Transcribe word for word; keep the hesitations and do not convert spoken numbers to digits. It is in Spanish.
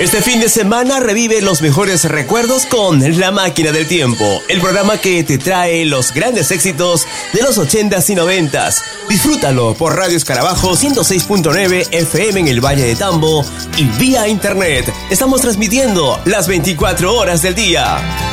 Este fin de semana revive los mejores recuerdos con La Máquina del Tiempo, el programa que te trae los grandes éxitos de los ochentas y noventas. Disfrútalo por Radio Escarabajo ciento seis punto nueve F M en el Valle de Tambo y vía internet. Estamos transmitiendo las veinticuatro horas del día.